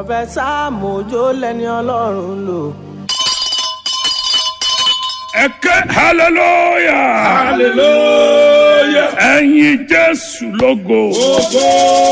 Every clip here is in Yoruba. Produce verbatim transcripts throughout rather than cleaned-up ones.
Prọfẹ̀sà Mojo lẹni Ọlọ́run lò. Ẹ̀kẹ́ hallelujah. Hallelujah. Ẹ̀yin Jésù lógo. Ogo.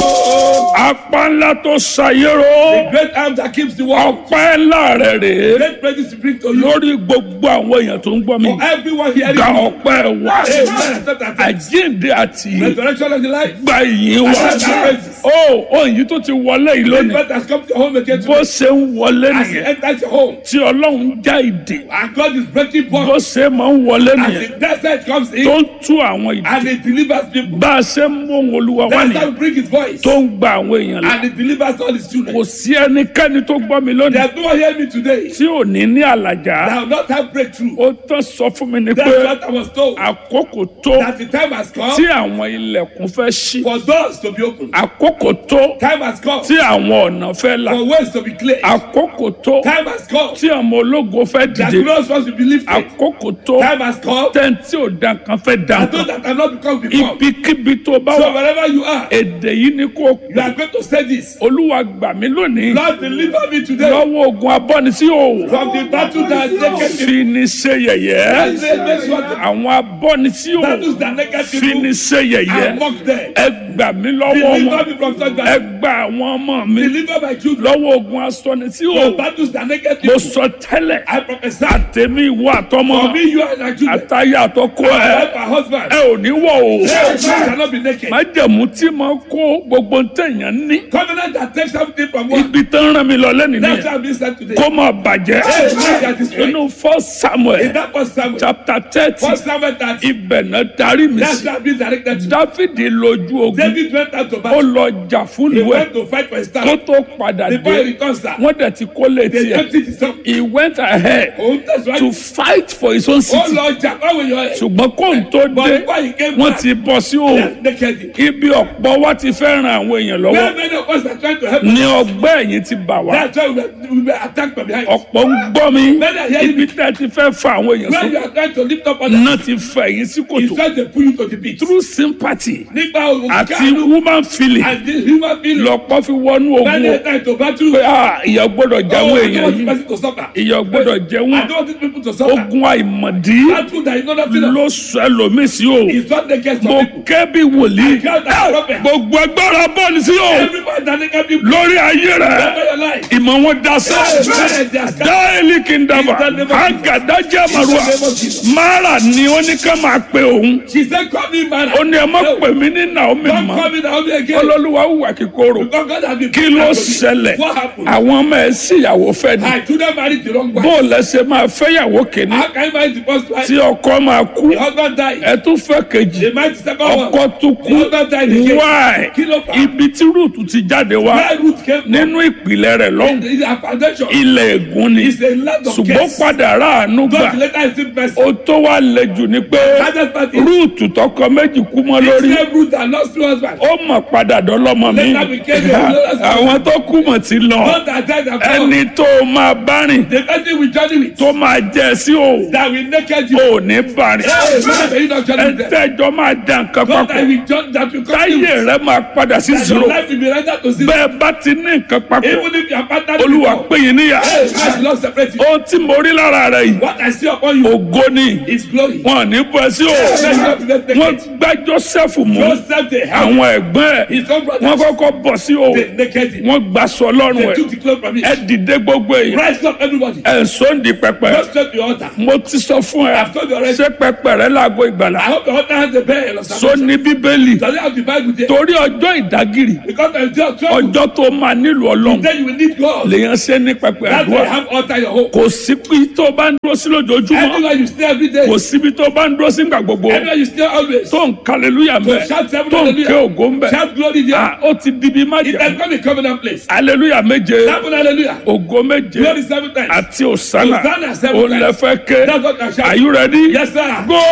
Apá ńlá tó ṣayérò. The great arm that keeps the world. Ọpẹ́ ńlá rẹ̀ rèé. Great praises to bring to you. Lórí gbogbo àwọn èèyàn tó ń gbọ́ mi. For everyone hearing Gba me. ọpẹ́ wa. Amen. Àjíǹde àti Resurrection of the life. gba ìyìn wa. Praises. Ó òyìn tó ti wọlé yìí The lónìí. God has come to your home again Bó today. ṣe ń wọlé As he nìyẹn. enters your home. Tí Ọlọ́run já ìdè. And God is breaking Bó bonds. ṣe máa ń wọlé As nìyẹn. the desert comes in. Tó ń tú àwọn ìdè. And he delivers people. Bá a ṣe ń mú ohun Olúwa wá That's how nìyẹn. he brings his voice. Tó ń gba àwọn èèyàn lọ. And he delivers all his children. Kò sí ẹnikẹ́ni tó gbọ́ mi lónìí There's no one hearing me today. tí ò ní ní àlàjá. That will not have breakthrough. Ó tán sọ fún mi ni That's pé what I was told. àkókò tó That the time has come tí àwọn ilẹ̀kùn fẹ́ ṣí. for doors to be opened. Àkókò tó Time has come tí àwọn ọ̀nà fẹ́ là. for ways to be cleared. Àkókò tó Time has come tí àwọn ológo fẹ́ that dìde. glorious ones will be lifted. Àkókò tó Time has come tẹ́ntì ò dá nǹkan fẹ́ dá that those nǹkan. that have not become become. Ibikíbi tó bá So wà wherever you are, èdè yìí ni kò you are going to say this. Olúwa gbà mí lónìí Lord, deliver me today lọ́wọ́ ogun abọ́ni sí òwò. from the battle that naked people. Fi ni ṣe yẹ̀yẹ́. Àwọn abọ́ni sí òwò. Battles that naked Fi people ni ṣe yẹ̀yẹ́. and mock them. Ẹ gbà mí lọ́wọ́ Deliver wọn. me from such Ẹ battles. gba àwọn ọmọ mi Deliver my children lọ́wọ́ ogun asọ́ni sí from òwò. battles that naked Mo people. sọ tẹ́lẹ̀ I prophesy àtẹ̀mí ìwọ àtọmọ for me, you and our children. àtayé àtọkọ My ẹ. wife, my husband. Ẹ ò ní wọ̀ o. They cannot be naked. Májẹ̀mú tí mo kó gbogbo ntẹ̀yàn ní. Covenant that takes something from one. Ibi tán rán mi lọ lẹ́nìí That's nìyẹn. how I'm sent today. Kó má bàjẹ́. Hey, man, that is right. Inú First Samuel In that first Samuel, chapter thirty first Samuel that ibẹ̀ náà darí mi that's sí. how being directed to. Dáfídì lójú ogun. David went out to Ó battle. lọ jà fún He ìwé. went to fight for his Kó town. tó padà The boy dé. returns that. Wọ́n dẹ̀ ti kó létí They ẹ̀. emptied his tongue. He went ahead Òun tẹ̀síwájú. to fight for his own Ó city. lọ jà báwo yọ ẹ̀. Ṣùgbọ́n kó n tó But dé, before he came wọ́n back, ti bọ́ sí they òun. are naked. Ibi ọ̀pọ̀ wa ti fẹ́ ran àwọn èèyàn Where lọ́wọ́. many of us are trying to help Ní us. ọgbẹ́ ẹ̀yìn ti bà wá. That's why we were, we were attacked from behind. Ọ̀pọ̀ ń gbọ́ mi. Many are hearing Ibi me. tẹ́ ti fẹ́ fa àwọn èèyàn When you sókè. are trying to lift up others, Náà ti fẹ́ ẹ̀yìn sí it's kòtò. trying to pull you to the pit. Through sympathy Nígbà àti òkàlù human feeling and the human being. lọ́pọ̀ fi wọnú ogun Many o. are trying to battle. Pé ah, ìyà gbọ́dọ̀ jáwọ́ Oh, I èèyàn don't want this yìí. person to suffer. Ìyà gbọ́dọ̀ jẹ I wọ́n. don't want these people to suffer. Ogun àìmọ̀dí Battle that is not nothing ló else. sọ ẹlòmíì sí o. It's not naked Mo some people. kẹ́ bí wòlíì. I count as prophet. Gbogbo agbára bọ́ọ̀lù sí o. Everybody that naked people. Lórí ayé rẹ̀. Over your life. Ìmọ̀ wọn dasẹ́. Hey, they are scattered. Dáìlì kìndàmà. Àgàdájà màrúwà. Mara ni ó ní ká máa pe òun. She said, call me man. Ó ní ẹ má pè mí ní Naomi Don't mọ́. call me Naomi again. Olólùwà hùwà kíkorò. Because God has been Kí ló bad to me. ṣẹlẹ̀? What happened? Àwọn ọmọ ẹ̀ síyàwó fẹ́ ni. I children married the wrong wife. Bó o lẹ́sẹ̀ máa fẹ́yàwó kìíní. How can you marry the first wife? Tí ọkọ máa kú. The husband died. Ẹ tún fẹ́ kejì. They married the second one. Ọkọ tún The kú. husband died again. Why? Kí ló fà? Ibi tí rúùtù ti jáde wá. Where root came from? Nínú ìpìlẹ̀ rẹ̀ lọ́hùn. It's a foundation. Ilẹ̀ ègún ni. It's a land of Ṣùgbọ́n curse. padà ráàánú gbà. God later is still blessed. Ó tó wá le jù ni pé Hardest part is rúùtù tọkọ méjì kú mọ́ the lórí. same root that lost two husbands. Ó mọ̀ padà dọ́lọ́mọ mi. Later became a glorious man. Àwọn tó kú mọ̀ ti lọ. God that died and fell. Ẹni tó máa bá rìn The person we journey with. tó máa jẹ sí o. That will naked you. Ò ní bá rìn. Hey, man, you not journey with them. Ẹ̀ńtẹ́jọ́ máa dá nǹkan God that papọ̀. will journey that will come Táyé you. rẹ̀ máa padà sí That your zero. life will be rendered to zero. Bẹ́ẹ̀ bá ti ní nǹkan papọ̀. Even if you are partnered Olúwa with pé yín níyà. Hey, God will not separate you. Ohun tí mo rí lára rẹ̀ yìí. What I see upon you Ògo ni. is glory. Wọn ò ní bọ́ ẹ sí o. Wọ́n gbá Jósẹ́fù mú. Joseph the help. Àwọn ẹ̀gbọ́n ẹ̀. His own brothers. Wọ́n kọ́kọ́ bọ̀ sí o. They naked him. Wọ́n gbaṣọ lọ́rùn They ẹ̀. took the clothes from him. Ẹ dìde gbogbo èyí. Rise up everybody. Ẹ̀ sóńdì pẹpẹ. Go straight to the altar. Mo ti sọ fún ẹ. I've told you already. Ṣé pẹpẹ rẹ láago ìgbàlà? I hope the altar has the bell or So something. ní Bíbélì. Does it have the Bible there? Torí ọjọ́ ìdágìrì. Because there is just trouble. Ọjọ́ tó máa nílò Ọlọ́run. Then you will need God. Lèèyàn ṣe ní pẹpẹ That's why you àdúrà. have altar in your home. Kò sí pé tó bá ń dúró sí lójoojúmọ́. Everywhere you stay every day. Kò síbi tó bá ń dúró sí ìgbà gbogbo. Everywhere you stay always. Tó ń hallelujah ń bẹ. So shout seven Tó ń hallelujah. ké ògo ń bẹ. Shout glory there. Ah, ó ti di bí It has májèlé. become a covenant place. Hallelujah méje. Seven hallelujah. Ògo méje. Glory seven times. Àti òsánà. Hosanna seven Ó times. lẹ fẹ́ ké. That's what I shout. Are you ready? Yes, sir. Go!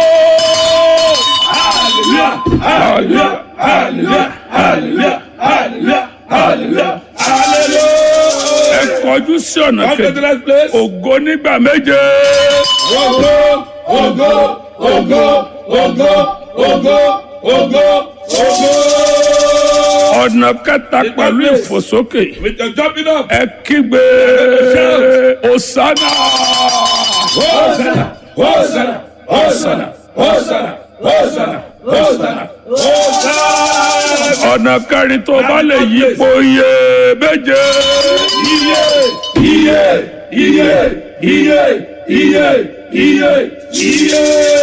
Hallelujah. Hallelujah. Hallelujah. Hallelujah. Hallelujah. Hallelujah. Hallelujah. Ẹ kọjú sí ọ̀nà Come to the kejì. next place. Ògo nígbà méje. Ogo, ogo, ogo, ogo, ogo, ogo, ogo. ọ̀nà kẹta pẹ̀lú ìfòsókè With your jumping up. ẹ kígbe Hosanna. Hosanna, Hosanna, Hosanna, Hosanna, Hosanna, Hosanna, Hosanna. ọ̀nà kẹrin tó bá lè yípo iye méje. Iye, iye, iye, iye, iye, iye.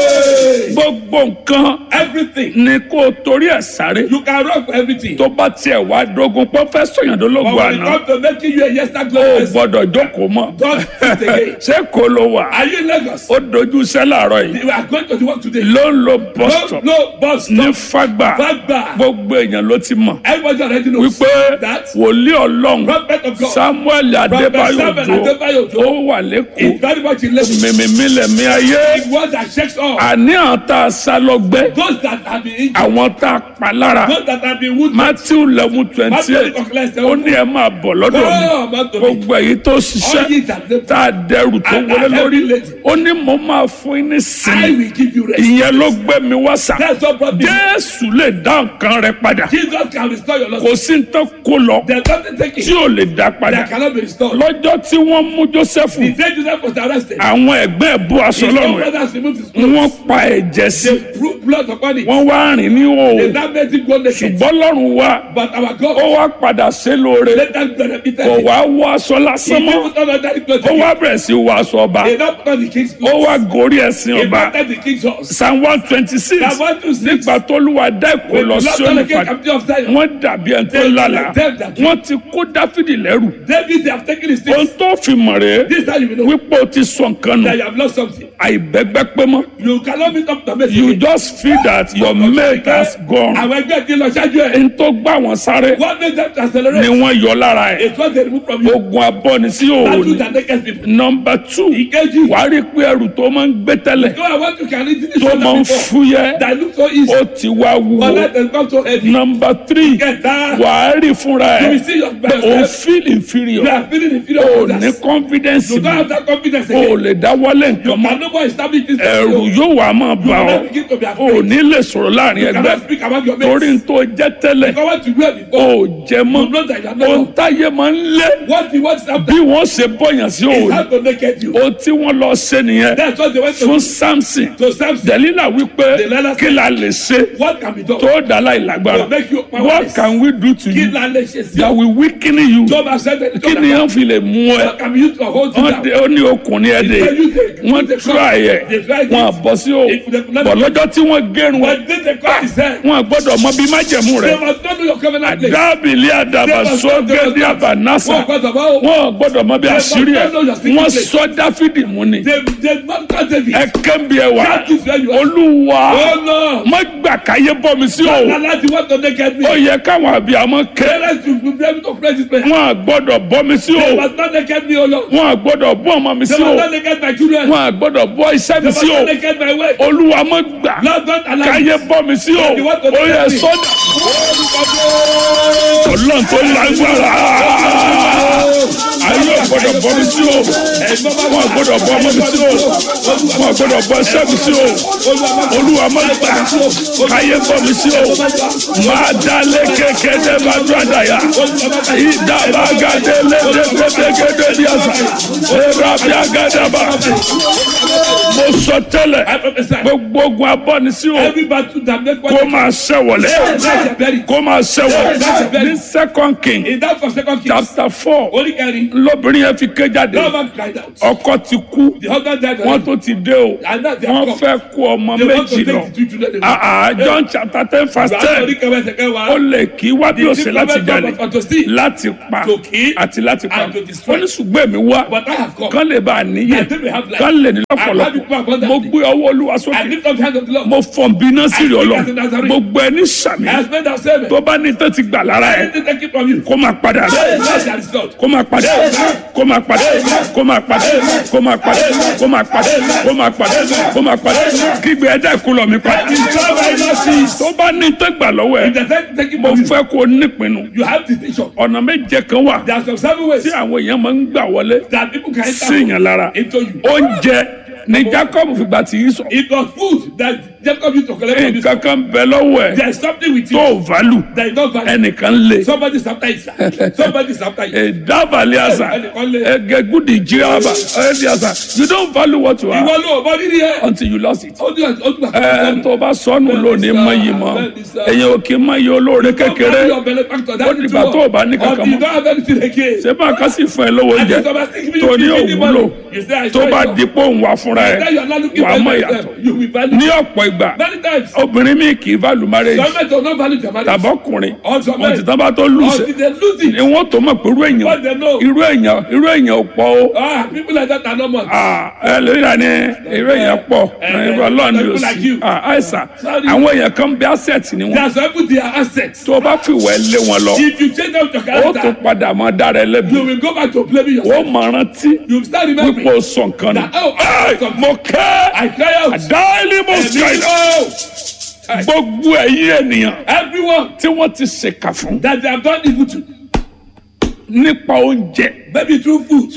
gbogbo nǹkan Everything. ni kó o torí ẹ̀ sáré. You can run for everything. tó bá tiẹ̀ wá dogun pọ́ fẹ́ sọ̀yàn But dólógun when it àná comes to making you a yesterday ó glorious, gbọ́dọ̀ jókòó mọ́. don't sit again. ṣé kó ló wà. Are you in Lagos? ó dojú iṣẹ́ láàárọ̀ yìí You are going to the work today. ló ń lo bus No, stop no, bus ní stop. Fágbà Fagba. gbogbo èèyàn ló ti mọ̀ Everybody already knows wípé that wòlíì ọlọ́run prophet of God, Samuel Adébáyò Samuel Òjó Adébáyò Òjó ó wà is lẹ́kọ̀ọ́ very much in Lagos. mímímílẹ̀ mi ayé The word that shakes all. àní àwọn tá a sá lọ́gbẹ́ Those that have been injured. àwọn tá a pa lára Those that have been wounded. Matthew eleven twenty eight ó ní ẹ máa bọ̀ lọ́dọ̀ mi Come unto me. gbogbo èyí tó All ṣiṣẹ́ ye that labor, tá a dẹrù tó and wọlé are lórí heavy laden, ó ní mo máa fún yín ní I sinmi will give you rest. ìyẹn ló gbé mi wá sà That's what brought me. Jésù lè dá nǹkan rẹ padà Jesus can restore your loss. kò sí ní tó kó lọ There's nothing taken tí ò lè dá padà that cannot be restored. lọ́jọ́ tí wọ́n mú Jósẹ́fù The day Joseph was arrested, àwọn ẹgbẹ́ ẹ̀ bú aṣọ his own lọ́rùn ẹ̀ brothers removed his wọ́n clothes. pa ẹ̀jẹ̀ sí They threw blood upon it. wọ́n wá rìn ní They òòrùn now made him go naked. ṣùgbọ́n lọ́rùn wa But our ó God, wá padà ṣe lóore let them benefit kò him. wá wọ aṣọ He lásán mọ́ didn't put on ordinary clothes ó again. wá bẹ̀rẹ̀ sí wọ aṣọ ọba He now put on the king's ó clothes. wá gorí ẹ̀sìn He ọba mounted the king's horse. Psalm one twenty six Psalm one twenty-six. nígbà tó lùwà dá ìkó When lọ the sí Lord allocate olùpàdé captive of Zion, wọ́n dàbí ẹni tó They lálàá like them that- wọ́n ti kó Dáfídì lẹ́rù David, they have taken his ohun things. tó fi mọ̀ rèé This time you will know wípé o ti sọ nǹkan nù that you have lost something. àìbẹ́gbẹ́ pé mọ́ You cannot meet up to you message. just feel that your mate has gone Àwọn ẹgbẹ́ ti lọ ṣáájú ẹ̀. n tó gbá wọn sáré What made them to ni accelerate? wọ́n yọ lára ẹ̀ It's what they remove from you. ogun abọ́ni sí That's òòrùn that naked people. nọmba two Ìkejì. wàá rí pé ẹrù tó máa ń gbé tẹ́lẹ̀ So I want to carry this tó máa ń before. fúyẹ́ That look so easy. ó ti wá But wúwo let them come so heavy. nọmba three Kẹta. wàá rí fúnra You ẹ̀ will see your by o yourself. feel You inferior are feeling inferior o to ní others. confidence You don't mi have that confidence o again. lè dáwọ́lé nǹkan You mọ́ can no more establish this. ẹ̀rù You yóò wá máa bà will ọ́ not begin to be o afraid. ní lè sọ̀rọ̀ láàrin You ẹgbẹ́ cannot speak about your torí mates. n tó jẹ́ tẹ́lẹ̀ Because what you were o before. jẹ mọ́ You know that you are ohun not. táyé máa ń lé What the what is bí after wọ́n ṣe bọ̀yàn sí is òòrùn how to naked you. o tí wọ́n lọ ṣe nìyẹn That's what they went to fún do. Samson To Samson. Delilah wípé Delilah kí la lè ṣe What can be done? tó dá láì lágbára To make you what powerless. can we do to Kí you la lè ṣe sí that ọ? will weaken you Tó bá ṣẹ́ni tó kí ni dàgbà. wọ́n fi lè mú ẹ What can be used to hold you wọ́n down? dé ó ní okùnrin ẹ̀ dé They use the- wọ́n use the try cross. ẹ̀ They tried wọ́n it. bọ́ sí o If they could not- bọ̀ lọ́jọ́ tí wọ́n gẹrun ẹ̀ But then they cut his head. wọ́n gbọ́dọ̀ mọ bí májẹ̀mú They rẹ̀ must not know your covenant place. àdábìlì àdàbàsógédé àbànásà Wọ́n gbọ́dọ̀ bá o. wọ́n gbọ́dọ̀ mọ bí àṣírí ẹ̀ wọ́n sọ Dáfídì mú ni They they not cut David. ẹ kẹ́ńbi ẹ̀ wá That is where you are. olúwa Oh no. má gbà káyé bọ́ mi sí o Lala ti want to naked me. ó yẹ káwọn àbíyamọ ké Parents to be able to pray this prayer. wọn àgbọ́dọ̀ bọ́ mi sí They o must not naked me, O Lord. wọn àgbọ́dọ̀ bọ́ ọmọ mi They sí must o not naked my children. wọn àgbọ́dọ̀ bọ́ iṣẹ́ mi They must sí o not naked my wife. olúwa má gbà Lord, don't allow káyé it. bọ́ mi sí o You want to ó yẹ naked me. sọ́dà Oh, ọlọ́run tó lágbára ayé ọ̀gbọ́dọ̀ bọ́ mi sí o wọn àgbọ́dọ̀ bọ́ ọmọ mi sí o wọn àgbọ́dọ̀ bọ́ iṣẹ́ mi sí o olúwa má gbà káyé bọ́ mi sí o máa dálé kékeré bá dúrádà yá ìdábàgádé lédèkédégédé bí àṣà èrabi àgádàbà mo sọ tẹ́lẹ̀ I prophesy. gbogbo ogun abọ́ni sí o Every battle that make one kó máa ṣẹ̀wọ̀lẹ̀ that's a very kó máa ṣẹ̀wọ̀lẹ̀ ní second king in that for second Kings. chapter four Only carry. lóbìnrin yẹn fi ké jáde No man cried out. ọkọ ti kú The husband died. wọ́n tó ti dé o And now they wọ́n have come. fẹ́ kó ọmọ They want to méjì take lọ the two children away. Ah, ah, John chapter ten verse ten Only carry second ó one. lè kí wá bí òsè láti jalè But to steal. láti pa To kill àti láti pa and to destroy. ó ní ṣùgbọ́n èmi wá But I have come. kán lè bá a níyè And they may have life. kán lè ní And have it more lọ́pọ̀lọpọ̀ abundantly. mo gbé ọwọ́ olúwa I sókè lift up the hand of the Lord. mo fọ̀n bí iná sí rí I speak ọlọ́run as a Nazarene. gbogbo ẹni sàmì I have made that statement. tó bá ní tó ti gbà lára ẹ Anything taken from you. kó máa padà Hey, let that result. kó máa padà kó máa padà kó máa padà kó máa padà kó máa padà kó máa padà kó máa padà kígbe ẹ̀dá ìkúlọ̀ mi padà tó bá ní tó gbà lọ́wọ́ ẹ If there's anything taken mo from you, fẹ́ kó o nípinnu you have decision. ọ̀nà méje kan wà There are some seven ways tí àwọn èèyàn máa ń gbà wọlé that people can sí enter èèyàn lára into you. oúnjẹ ni Jacob fi gba ti Esau. It was food that Jacob used to collect from nǹkan Esau. kan bẹ lọ́wọ́ ẹ̀ There is something with you tó value that is not valid. ẹnìkan lé. Somebody is after you, sir. Somebody is after you. Dabali asa, egegudi jiraba, edi asa. You don't value what you have Ìwọ ló bọ́ nídìí ẹ̀. until you lost it. Ó dùn ó dùn Ẹ tó bá sọnù lónìí mọ yìí mọ, èyàn ò kí ń mọ yìí olóore kékeré. Ó dìgbà tó o bá ní kankan mọ́. Ṣé bá a kà sí fún ẹ lówó oúnjẹ tó ní òwúlò tó bá dípò ń wá fúnra ẹ wà á mọ ìyàtọ̀. Ní ọ̀pọ̀ ìgbà, obìnrin mi kì í value marriage tàbọ̀kùnrin wọ́n ti tán bá tó lùsẹ̀ ni wọ́n tó mọ̀ pé irú èèyàn irú èèyàn irú èèyàn ò pọ̀ o. Ah, people like that are normal. Ah, ẹ lórí ra ni irú èèyàn pọ̀ irú ọlọ́run ni o sí. Àìsàn àwọn èèyàn kan bí asset ni They wọ́n. are some people, they are assets. Tó o bá fìwẹ́ lé wọn lọ, If you change out your ó tó character, padà mọ́ dára ẹ lẹ́bi. you will go back to blaming Ó yourself. mọ̀ rántí You will start remembering. wípé o sọ nǹkan ni. That, oh, I Ẹ, something. mo kẹ́ I cry out. àdáyélé mo And sọ you yìí. know, Gbogbo ẹ̀yin ènìyàn everyone tí wọ́n ti ṣèkà fún that they have done evil to, nípa oúnjẹ maybe through food,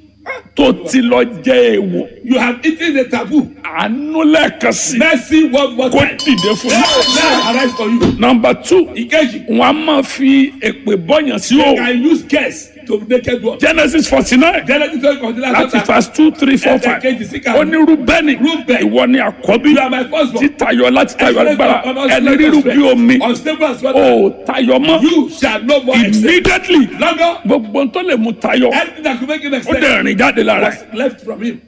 tó ti lọ jẹ èèwọ̀. you have eaten the taboo. Àánú lẹ́ẹ̀kan sí Mercy one more kó time. dìde fún Now, mi. now arise for you. Number two, Ikeji, wọn a máa fi èpè bọ́yàn sí you o. can use curse to naked one. Genesis forty nine Genesis twenty continue láti verse two three four five. Ó ní Rúbẹ́nì Rúbẹ́nì, ìwọ ni àkọ́bí you are my firstborn. títayọ láti tayọ agbára ẹni rírú bí omi Unstable as ò water. tayọ mọ́. You shall no more excel. Immediately Longer, gbogbo tó lè mú tayọ anything that could make him ó excel dẹ̀ rìn jáde lára was ẹ̀. left from him.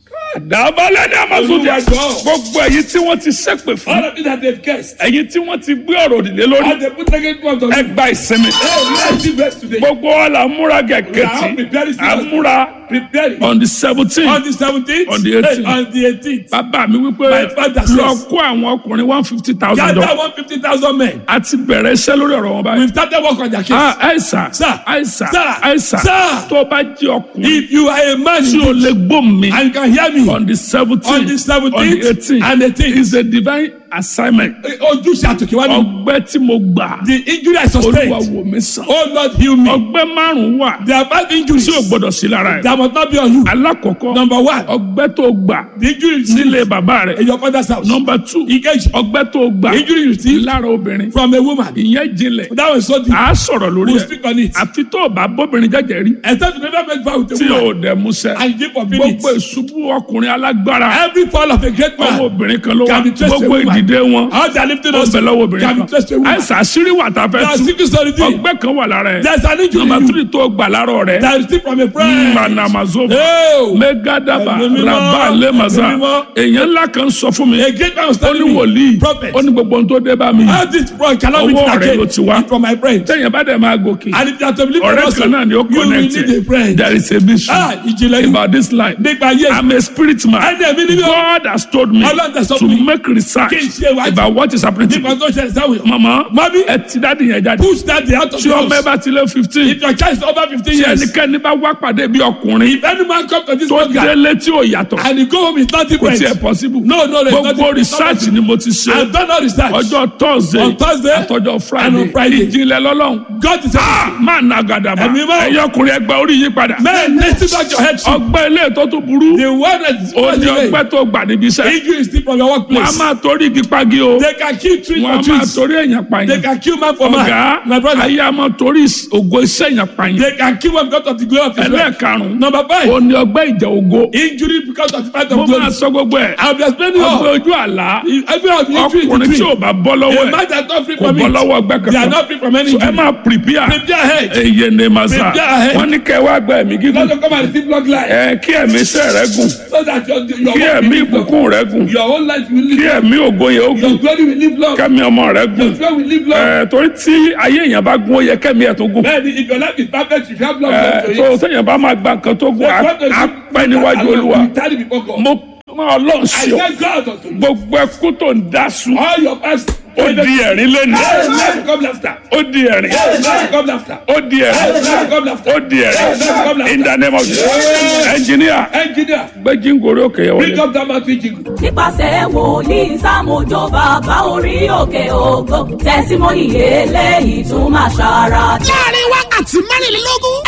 Dàbálẹ̀ ní Amazon Olúwa jọ̀ọ́. gbogbo ẹ̀yin tí wọ́n ti ṣépè fún All of it that they've cursed, ẹ̀yin tí wọ́n ti gbé ọ̀rọ̀ òdìlé lórí and they put negative ones on ẹ you. gba ìsinmi. Hey, let's do best today. Gbogbo wa la múra We are gẹ̀gẹ̀tì preparing àmúra Preparing. on the seventeen. On the seventeenth, On the eighteenth. on the eighteenth, Bàbá mi wípé My father says- lọ kó àwọn ọkùnrin one fifty thousand gather dollars. one fifty thousand men. A ti bẹ̀rẹ̀ iṣẹ́ lórí ọ̀rọ̀ wọn báyìí. We've started work on their case. Ah, Àìsàn Sir. Àìsàn Sir. Àìsàn Sir. tó bá jẹ́ ọkùnrin If you are a man tí o lè gbóhùn mi and you can hear me on the seventeen on the seventeenth on the eighteen and eighteenth, is a divine assignment. ojúṣe àtòkè wá ní. Ọgbẹ́ tí mo gbà The injury I Olúwa sustained, wò mí sàn. oh Lord heal me. Ọgbẹ́ márùn-ún wà There are five injuries tí o gbọ́dọ̀ sí lára ẹ̀. that must not be on you. Alákọ̀ọ́kọ́ Number one, ọgbẹ́ tó gbà the injury you nílé received bàbá rẹ̀. in your father's house. Number two Ìkejì, ọgbẹ́ tó gbà the injury you received lára obìnrin. from a woman. Ìyẹn jinlẹ̀. That was so deep. À á sọ̀rọ̀ lórí We'll ẹ̀. speak on it. Àfi tó o bá bóbìnrin jẹ́jẹ́ rí Except you never make vow with tí a o woman dẹ̀ músẹ́. and you give for Gbogbo minutes. ìṣubú ọkùnrin alágbára Every fall of a great ọwọ́ man, obìnrin kan ló wà. Can be traced to a Gbogbo woman. ìdìde wọn how they are lifting ó us bẹ̀ lọ́wọ́ obìnrin can be kan. traced to a woman. Àìsàn àṣírí wà tá a There fẹ́ are tú. secret solidity. Ọgbẹ́ kan wà lára ẹ̀. There's an injury Number in you three tó gbà lára rẹ̀. that is still from a friend. Manamazova. Oh, Megadaba Ẹ̀mí mímọ́. Rabba Lemaza. Ẹ̀mí mímọ́. Èèyàn ńlá kan sọ fún mi. a great man was Ó telling ní me, wòlíì. prophet, Ó ní gbogbo ohun tó dé bá mi. how this boy cannot be Ọwọ́ rẹ̀ again ló ti wá. It's from my friend. Téèyàn bá dẹ̀ máa gòkè. And if you are to believe in Ọ̀rẹ́ us, kan náà ni ó you will connect need a it. friend. There is a mission Ah, ìjìnlẹ̀ yìí. about this line. Nípa ayé. I'm a spirit man. Ẹni ẹ̀mí ni mí o. God has told me Ọlọ́run tẹ̀ sọ to fún mi. make research Kí n ṣe ìwádìí. about what is happening to Nípa me. tó ṣe ìsáwìí. Mama, Mami, ẹ ti dáàdi yẹn jáde. push that day out of Tí the ọmọ ẹ house. bá ti lé fifteen. If your child is over fifteen Tí years, ẹnikẹ́ni bá wá pàdé bí ọkùnrin if any man come to this tó program délé tí ò yàtọ̀. and he go home with nothing Kò tiẹ̀ friends, possible. no, no, there's nothing. Gbogbo research ni mo ti ṣe. I've done all research. Ọjọ́ Thursday On Thursday àtọjọ́ and Friday. on Friday. Ìjìnlẹ̀ lọ́lọ́run. God is Ah, máa na gàdàbà. Ẹ̀mí mọ́. Ẹ̀yin ọkùnrin ẹgbẹ́ orí yí padà. men, listen back your head. Ọgbẹ́ ilé tó tún burú. The one that is Ó ní today, ọgbẹ́ tó gbà níbi iṣẹ́. injury is still from your Wọ́n á workplace. máa torí igi pagi o. They can kill tree Wọ́n á for máa trees. torí èèyàn They pààyàn. can kill man for man. Ọ̀gá My brother, ayé a máa torí ògo iṣẹ́ èèyàn pààyàn. they can kill one because of the glory of his work. Ẹlẹ́ẹ̀karùn-ún. Number five, Ó ní ọgbẹ́ ìjà ògo. injury because of the fight Mo of glory. máa sọ gbogbo ẹ̀. I'll be explaining Ọgbẹ́ all. ojú àlá. Every of the injury Ọkùnrin in tí the ò tree. bá bọ́ lọ́wọ́ A ẹ̀ man that not free kò from bọ́ lọ́wọ́ it. ọgbẹ́ They are kankan. not free from any So ẹ injury. máa prepare. Prepare ahead. Eye ne masa. Prepare ahead. Wọ́n ní kẹ́ wá gba ẹ̀mí gígùn. Not to come and receive blood line. Ẹ kí ẹ̀mí iṣẹ́ rẹ gùn. So that your, your, Kí your, ẹ̀mí ìbùkún rẹ gùn. your whole life will Kí live. ẹ̀mí ògo yẹn ó Your gùn. glory will live long. Kẹ́mi ọmọ rẹ gùn. Your glory will live long. Ẹ torí tí ayé èèyàn bá gún ó yẹ kẹ́mi ẹ̀ tó gùn. Man, if your life is perfect, if you have long Ẹ life to tó it, sẹ́yìn bá máa gba nǹkan tó gùn á what does á it- pẹ́ níwájú Olúwa. You tarry before God. Mo máa Ọlọ́run I sí ọ. thank God unto you. Gbogbo ẹkú tó ń dá sun. All your past. Ó di ẹ̀rín lẹ́nu. Hey, let it come laughter. Ó di ẹ̀rín. Hey, let it come laughter. Ó di Hey, ẹ̀rín. let it come laughter. Ó di ẹ̀rín. In the name of Jesus. Engineer. Engineer, Gbé jíngòrí òkè yẹn bring wọlé. up that mountain jingle. nípasẹ̀ wòlíì Sámójó bàbá orí òkè ògo tẹ̀símọ́nì eléyìí tún máa ṣàrà. láàrin wákàtí mẹ́rìnlélógún ẹ̀mí ọlọ́run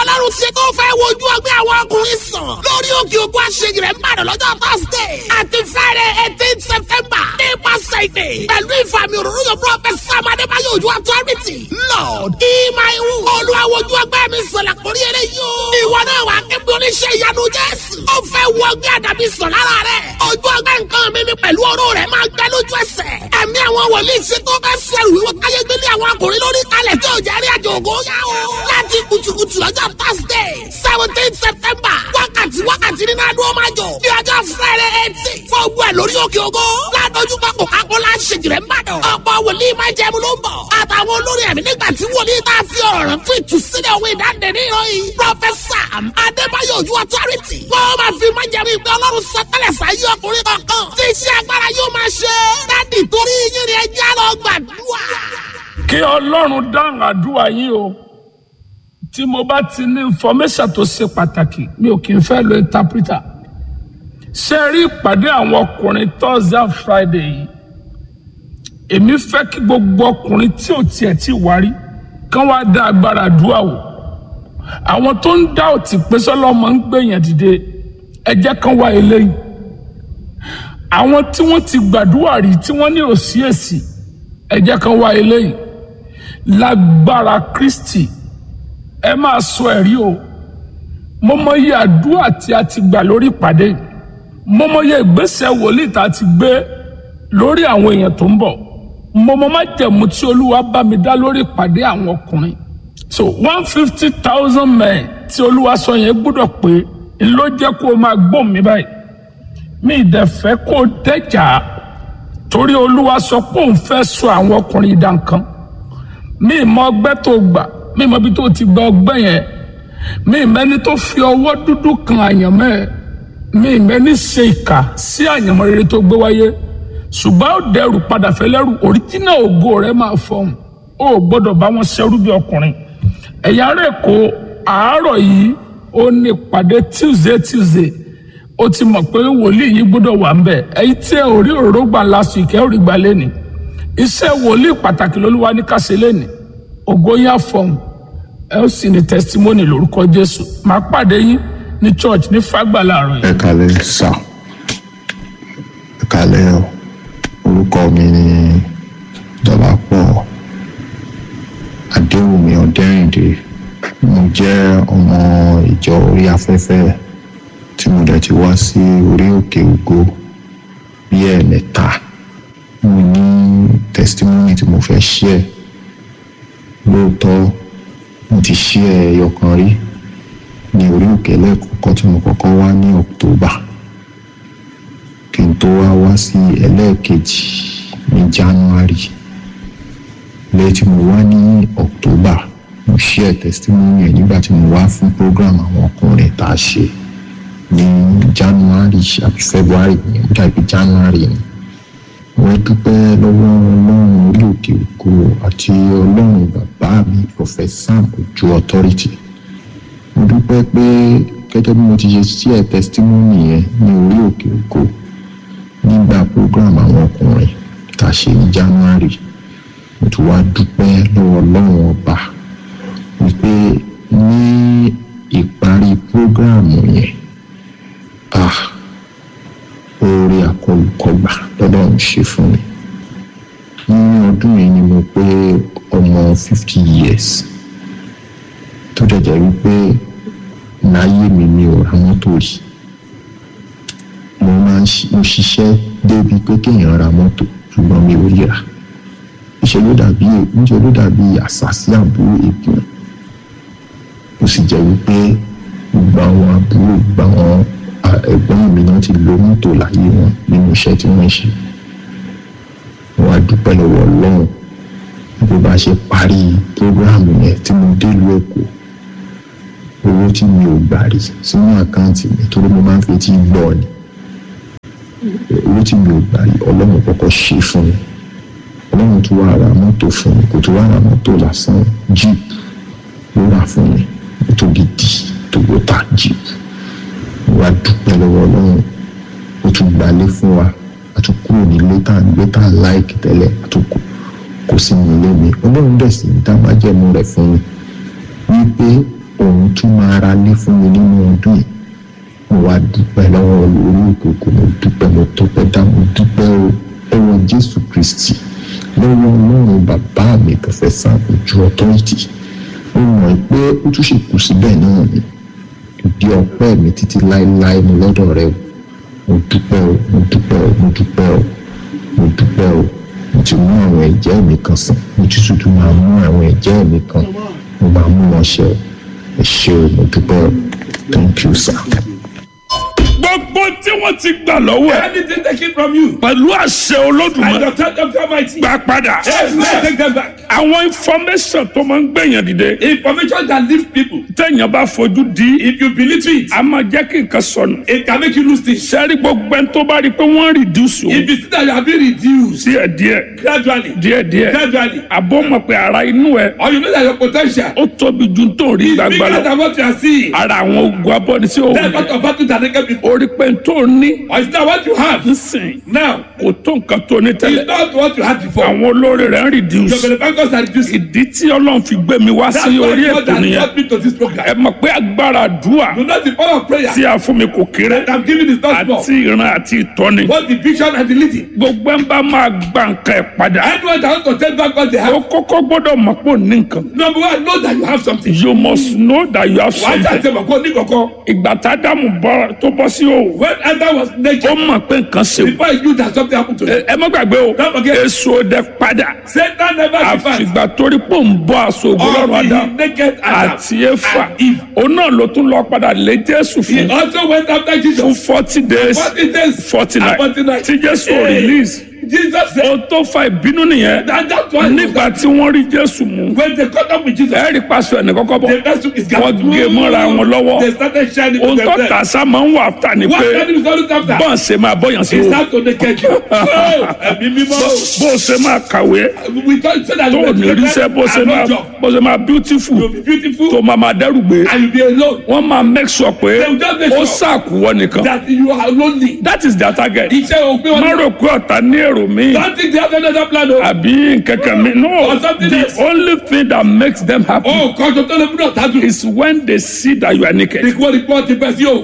ọlọ́run ṣe tó fẹ́ wojú ọgbẹ́ àwọn ọkùnrin sàn lórí òkè ògùn àṣeyìí rẹ̀ ń bàdàn lọ́jọ́ thursday àti friday eighteen september nípasẹ̀ ìdè pẹ̀lú ìfàmì òróró yóò prophet sam adébáyọ̀ ojú authority lord ìmáìwù olúwa wojú ọgbẹ́ mi sọ̀lá kórí eré yóò ìwọ náà wà kébí oníṣẹ́ ìyanu jésù ó fẹ́ wọ ọgbẹ́ àdàbí sàn lára rẹ̀ ojú ọgbẹ́ nǹkan mi ni pẹ̀lú ọ̀rọ̀ rẹ̀ máa gbẹ lójú ẹsẹ̀ ẹ̀mí àwọn wòlíì ṣe tó fẹ́ sẹ́rù wíwọ́ káyé gbélé àwọn akùnrin lórí kalẹ̀ tí ò jẹ́ rí àjò ògo yá o láti kùtùkùtù lọ́jọ́ thursday seventeen september wákàtí wákàtí nínú adó máa jọ ní ọjọ́ friday eighteen fún ogun ẹ̀ lórí òkè ògo ládójú pápọ̀ akọ́lá ṣèjìrẹ́ ń bàdàn ọ̀pọ̀ wòlíì máa jẹun ló ń bọ̀ àtàwọn olórí ẹ̀mí nígbà tí wòlíì tá a fi ọ̀rọ̀ rẹ̀ fún ìtúsílẹ̀ òwe ìdáǹdè ní ìròyìn professor adébáyọ̀ ojú authority wọ́n máa fi máa jẹun ìgbẹ́ ọlọ́run sọtẹ́lẹ̀ sáyé ọkùnrin kankan tí iṣẹ́ agbára yóò máa ṣe dádì torí yín ni ẹjẹ́ lọ gbàdúrà. kí ọlọ́run dáhùn àdúrà yín o tí mo bá ti ní information tó ṣe pàtàkì mi ò kì í fẹ́ lo interpreter ṣe rí ìpàdé àwọn ọkùnrin thursday and friday yìí èmi fẹ́ kí gbogbo ọkùnrin tí ò tiẹ̀ tí wárí kán wá dá agbára àdúrà wò àwọn tó ń dá òtí pé sọlọ́mọ ń gbèyàn dìde ẹ jẹ́ kán wá eléyìí àwọn tí wọ́n ti gbàdúrà rí tí wọ́n ní òsì èsì ẹ jẹ́ kán wá eléyìí lágbára kristi ẹ máa sọ ẹ̀rí o mo mọyì àdúrà tí a ti gbà lórí ìpàdé mo mọyì ìgbésẹ̀ wòlíì tá a ti gbé lórí àwọn èèyàn tó ń bọ̀ mo mọ májẹ̀mú tí olúwa bá mi dá lórí ìpàdé àwọn ọkùnrin so one fifty thousand men tí olúwa sọ yẹn gbọ́dọ̀ pé ló jẹ́ kó o máa gbọ́ mi báyìí mi ìdẹ̀fẹ́ kó o dẹ́jà torí olúwa sọ pé òun fẹ́ sọ àwọn ọkùnrin ìdá nǹkan mi ìmọ̀ ọgbẹ́ tó gbà mi ìmọ̀ ibi tó ti gba ọgbẹ́ yẹn mi ìmẹ́ni tó fi ọwọ́ dúdú kan àyànmọ́ ẹ̀ mi ìmẹ́ni ṣe ìkà sí àyànmọ́ rere tó gbé wáyé ṣùgbọ́n ó dẹrù padà fẹ́lẹ́rù òríjínà ògo rẹ̀ máa fọhùn ó gbọ́dọ̀ bá wọn ṣerú bí ọkùnrin ẹ̀yà rẹ̀ kó àárọ̀ yìí ó ní ìpàdé tuesday tuesday ó ti mọ̀ pé wòlíì yìí gbọ́dọ̀ wà ń bẹ̀ èyí tí ẹ ò rí òróró gbà lásù ìkẹ́ òrí gbà lẹ́nì iṣẹ́ wòlíì pàtàkì lolúwa ní kásẹ̀ lẹ́nì ògo yá fọhùn ẹ ó sì ní testimony lórúkọ jésù máa pàdé yín ní church ní fàgbà láàárọ̀ yìí. ẹ kálẹ́ sà ẹ kálẹ́ o orúkọ mi ni Dọlápọ̀ Adéwùmí Ọdẹ́rìndé mo jẹ́ ọmọ ìjọ orí afẹ́fẹ́ tí mo dẹ̀ ti wá sí orí òkè ògo bí ẹ̀ẹ̀mẹ́ta mo ní testimony tí mo fẹ́ share lóòótọ́ mo ti share ẹyọkan rí ní orí òkè lẹ́ẹ̀kọ́kọ́ tí mo kọ́kọ́ wá ní October kí n tó wá wá sí ẹlẹ́ẹ̀kejì ní January lẹ́yìn tí mo wá ní October mo share testimony ẹ̀ nígbà tí mo wá fún program àwọn ọkùnrin tá a ṣe ní January àbí February ní ó dàbí January ni wọ́n dúpẹ́ lọ́wọ́ ọlọ́run orí òkè ògo àti ọlọ́run bàbá mi Prophet Sam Ojú Authority mo dúpẹ́ pé gẹ́gẹ́ bí mo ti ṣe share testimony yẹn ní orí òkè ògo nígbà program àwọn ọkùnrin tá a ṣe ní January mo tún wá dúpẹ́ lọ́wọ́ ọlọ́run ọba wípé ní ìparí program yẹn ah oore àkọlùkọgbà lọ́dọ̀ ń ṣe fún mi nínú ọdún yìí ni mo pé ọmọ fifty years tó dẹ̀jẹ̀ wípé láyé mi mi ò ra mọ́tò rí mo máa ń ṣiṣẹ́ débi pé kéèyàn ra mọ́tò ṣùgbọ́n mi ò ríra níṣẹ́ ló dàbí níṣẹ́ ló dàbí àṣàsí àbúrò ìgbìmọ̀ ó sì jẹ́ wípé gbogbo àwọn àbúrò gbogbo àwọn ẹ̀gbọ́n mi náà ti lo mọ́tò láyé wọn nínú iṣẹ́ tí wọ́n ṣe wọ́n á dúpẹ́ lọ́wọ́ ọlọ́run bó bá ṣe parí prógráàmù yẹn tí mo dé ìlú Èkó owó tí mi ò gbà rí sínú àkáǹtì mi torí mo máa ń fi tí gbọ́ ni owó tí mi ò gbà rí ọlọ́run kọ́kọ́ ṣe fún mi ọlọ́run tó wá ra mọ́tò fún mi kò tó wá ra mọ́tò lásán jeep ló rà fún mi mọ́tò gidi Toyota jeep wá dúpẹ́ lọ́wọ́ ọlọ́run ó tún gbalé fún wa a tún kúrò nílé tá à ń gbé tá à ń láìkì tẹ́lẹ̀ a tún kò sí ní ilé mi ọlọ́run dẹ̀ sì ń dá májẹ̀mú rẹ̀ fún mi wípé òun tún máa ra lé fún mi nínú ọdún yìí. Mo wá dúpẹ́ lọ́wọ́ orí òkòkò, mo dúpẹ́, mo tọpẹ́ dá, mo dúpẹ́ o lọ́wọ́ Jésù Kristi, lọ́wọ́ Ọlọ́run bàbá mi Pọfẹ́sà Òjó Authority. Mo mọ̀ pé ó tún ṣe kù síbẹ̀ náà ni. Ìdí ọpẹ́ mi títí láéláé mo lọ́dọ̀ rẹ o. Mo dúpẹ́ o, mo dúpẹ́ o, mo dúpẹ́ o, mo dúpẹ́ o. Mo ti mú àwọn ẹ̀jẹ́ mi kan sàn, mo ti tuntun máa mú àwọn ẹ̀jẹ́ mi kan, mo máa mú wọn ṣe o. Ẹ ṣé o, mo dúpẹ́ o. Thank you, sir. Gbogbo tí wọ́n ti gbà lọ́wọ́ ẹ̀ Anything taken from you. pẹ̀lú àṣẹ And Olódùmarè the touch of the Almighty. gbà padà. Yes, let's take them back. Àwọn information tó máa ń gbẹ̀yàn dìde Information that leaves people. téèyàn bá fojú di If you believe it, a máa jẹ́ kí nǹkan sọnù. it can make you lose things. Sẹ́rí gbogbo ẹni tó bá rí i pé wọ́n reduce o If you see that you have been reduced díẹ̀díẹ̀ gradually, díẹ̀díẹ̀ gradually, àbọ̀ mọ̀ pé ara inú ẹ̀ or you know that your potential ó tóbi ju tó rí is gbàgbà bigger lọ. than what you are seeing. Ara àwọn ogun abọ́ni sí òun That's what yẹn. of battle that naked people. Ó rí pé tó ní Or is that what you have nísìn now? kò tó nǹkan tó ní It's tẹ́lẹ̀. not what you had before. Àwọn olórí rẹ̀ ń Your reduce. benefactors are reducing. Ìdí tí Ọlọ́run fi gbé mi wá That's sí why orí God ètò has nìyẹn. brought me to this Ẹ program. mọ̀ pé agbára àdúrà You know the power of prayer tí a fún mi kò kéré that I'm giving is not small. àti ìran àti ìtọ́ni. Both the vision and the leading. Gbogbo ẹ̀ ń bá máa gba nǹkan ẹ̀ padà. Anyone that wants to take back what they Ó have, kọ́kọ́ gbọ́dọ̀ mọ̀ pé ò ní nǹkan. number one, know that you have something. You must know that you have Why can't something. you go ní kankan? Ìgbà tá Ádámù bọ́- tó bọ́ sí òwò, When Adam was ó naked, mọ̀ pé nǹkan ṣe wò. before he knew that something happened to him, Ẹ ẹ má gbàgbé o, Don't forget. èso dẹ padà. Satan never departs. Àfìgbà torí pé ó ń bọ́ aṣọ ògo lọ́rùn Of Ádámù the naked Adam àti Éfà. and Eve. Òun náà ló tún lọ padà lé Jésù He fún also went after fún Jesus. forty days Forty days. forty and night forty nights. tí Jésù ò Hey, release. Jesus said, Ohun tó fa ìbínú nìyẹn. and that's why Nígbà tí wọ́n rí Jésù mú, when they caught up with Jesus, ẹ̀rí pàṣẹ ẹnì kọ́kọ́ bọ̀. the first took his Wọ́n garment. gé mọ́ra wọn lọ́wọ́. They started shining Ohun with tó themselves. tà sá máa ń wà áfítà ni What pé can you look after? bọ́ọ̀ ṣe máa bọ́yàn sí He o. started to naked you. Oh, ẹ̀mí mímọ́. Bó o ṣe máa kàwé We thought so that tó you o were ní ríṣẹ́ bó o ṣe and no máa job. bó o ṣe máa beautiful You'll be beautiful tó máa máa dẹ́rù gbé. and you'll be alone. Wọ́n máa make sure pé They will just make ó sure ṣàkúwọ́ nìkan. that you are lonely. That is their target. Iṣẹ́ òpin Má wọn. rò pé ọ̀tá ní èrò míì Don't think they have another plan o. àbí kẹ̀kẹ́ mi. No, Or something the else. only thing that makes them happy Oh, kọ́jọ tó lè múná tájú. is when they see that you are naked. Ìkú report ti bẹ̀ sí o.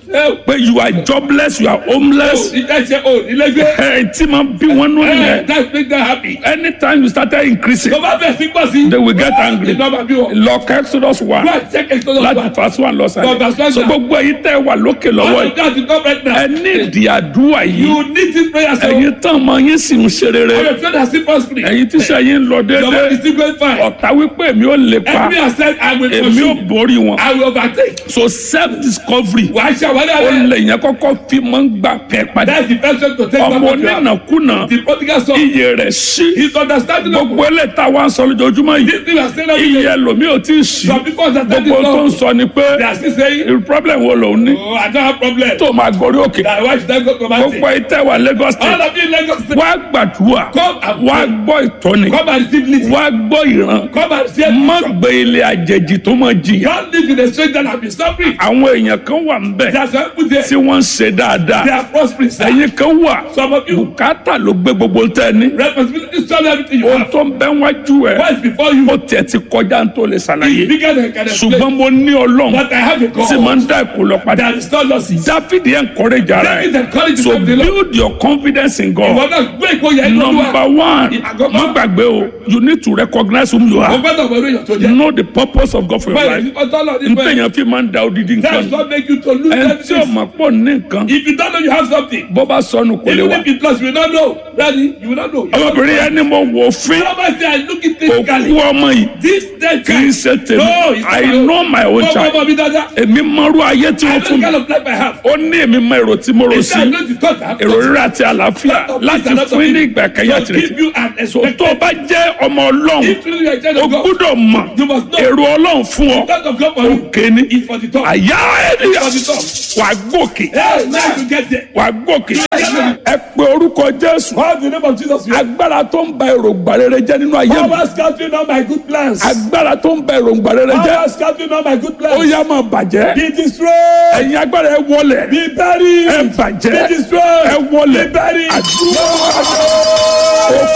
Ẹ Pé you are jobless, you are o, homeless. ìjẹ́ ṣe o, ilé gbé. Ẹ tí máa bí wọn nú Ẹ nìyẹn. that make them happy. Anytime you started increasing, Tó bá bẹ̀ sí pọ̀ sí. they will get angry. Ìjọba bí wọn. Lọ Exodus one Go and check Exodus láti one. verse one lọ Lọ verse sálẹ̀. one So down. gbogbo èyí tẹ́ wà lókè lọ́wọ́ All yìí. of that is not right now. Ẹ ní ìdí àdúrà yìí. You need this prayer so. Ẹ̀yin tán ọmọ yín sì ń ṣe I'm rere. a friend that still prospering. Ẹ̀yin tíṣẹ́ yín ń lọ Your work is déédéé. still going fine. Ọ̀tá wípé èmi ò lè pa. Enemy has said I will Èmi ò pursue. borí wọn. I will overtake. So self discovery. Wàá ṣe àwọn Ó ẹ̀rọ. lè yẹn kọ́kọ́ fi máa ń gbà pẹ́ padà. That's the first step to take back Ọmọ what you have. onínàkúnà The prodigal son. iye rẹ̀ sí. His understanding of Gbogbo eléyìí tá a wá ń sọ lójoojúmọ́ yìí. this thing we are saying every Iye day. ẹlòmíì ò tí ì sí. Some people understand Gbogbo it tó ń wrong. sọ ni pé They are still saying, irú problem wo lòun ní. oh, I don't have problem. Tó máa gorí òkè. That why should I go to Gbogbo Kumasi? ìtẹ́ wà Lagos All state. of you in Lagos State, Wá gbàdúrà. come and Wá pray. gbọ́ ìtọ́ni. Come and receive leading. Wá gbọ́ ìran. Come and receive Má vision. gbé ilé àjèjì tó máa jìyà. Don't live in a stranger and be suffering. Àwọn èèyàn kan wà ń bẹ̀ There are some people there. tí wọ́n ń ṣe They dáadáa. are prospering. sir. Ẹ̀yin kan wà Some of you, bùkátà ló gbé gbogbo ń tẹ́ ní. responsibility is solve everything you Ohun have. tó ń bẹ wájú ẹ̀ What is before you ó tiẹ̀ ti kọjá ń tó lè is ṣàlàyé. bigger than you can explain. Ṣùgbọ́n mo ní Ọlọ́run But I have a tí máa God ń dá ìkó lọ padà. that is not losses. Dáfídì encourage ara David ẹ̀. encouraged So him to love. build your confidence in God. Ìwọ náà gbé ìgboyà inú Number Olúwa. one, Ìgbàgbọ́. má gbàgbé o, you need to recognize whom you Mo are. gbọ́dọ̀ wẹ̀rù èèyàn tó jẹ́. Know the purpose of God for your Bẹ́ẹ̀ni, life. ọjọ́ lọ ní bẹ́ẹ̀. Ntẹ̀yàn fi máa ń da odidi That's nǹkan. what make you to lose Ẹni tí o everything. mọ̀ pọ̀ ní nǹkan, If you don't know you have something, bó bá sọnù kò lè even wá. if it lost, you will not know. Ready? You will not know. Ọmọbìnrin yẹn ni mo wò fín. Somebody say, I look at Òkú physically. ọmọ yìí This dead kì í guy. ṣe tèmi. No, it's not I my own. know my own Ọmọ child. ọmọ mi dáadáa. Èmi mọ̀rú ayé tí I wọ́n know fún the mi. kind of life I have. Ó ní èmi mọ èrò tí mo rò It's sí. I know the thought I have. Èrò rírà àti àlàáfíà láti fún yín ní ìgbà kẹyà To give tìrìtì. you an So tó o expected. bá jẹ́ ọmọ Ọlọ́run, If truly you are a child o of God, gbúdọ̀ mọ̀ you must know. èrò Ọlọ́run fún ọ. The thought of God for you Kéni is for the top. àyà ènìyàn For the top. wà gòkè Hey, now you get there. wà gòkè. Ẹ pe orúkọ Jésù. Call the name of Jesus. Agbára tó ń ba èròǹgbà rere jẹ́ nínú ayé mi. Power scattering all my good plans. Agbára tó ń ba èròǹgbà rere jẹ́. Power scattering all my good Ó plans. yá máa bàjẹ́. Be destroyed. Ẹ̀yin agbára ẹ wọlẹ̀. Be buried. Ẹ bàjẹ́. Be destroyed. Ẹ wọlẹ̀. Be buried. Àdúrà.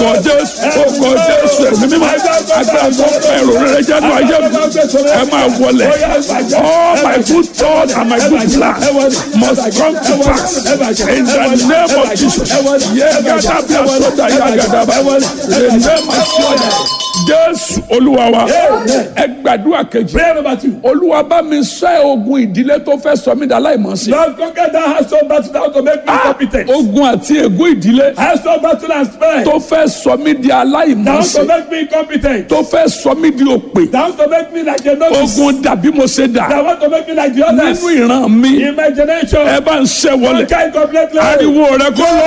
orúkọ jésù orúkọ jésù ẹ̀mí mímọ́ agbára tó fẹ́ èrò rere jẹ́nu ayé mi ẹ máa wọlé all my good thoughts and my good plans must come to pass in the name of Jesus yẹ́gàdá bí asọ́jà yàgàdá bá the name of Jesus jésù olúwa wa ẹ gbàdúrà kejì Prayer number two. olúwa bá mi ṣẹ́ ogun ìdílé tó fẹ́ sọ mí dà láìmọ̀ọ́sí. Lord, conquer that household battle that to make me competent. ogun àti ègún ìdílé Household battle and spare. tó fẹ́ sọ mí di Down to aláìmọ̀ọ́sí make me competent. tó fẹ́ sọ mí di òpè Down to make me like a novice. ogun dàbí mo ṣe dà That want to make me like the others. nínú ìran mi Imagination. ẹ bá ń ṣẹ́ wọlé Conquer it completely. ariwo rẹ kó lọ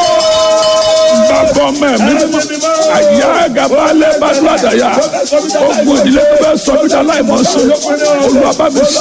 bàbá ọmọ ẹ̀mí àyà gàbálẹ̀ bàdúrà dàyà ogun ìdílé tó fẹ́ sọ mí di aláìmọ̀ọ́sí olúwa bá mi ṣẹ́